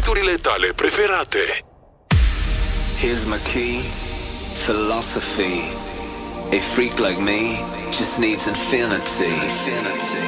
hiturile tale preferate. Here's my key, philosophy. A freak like me just needs infinity.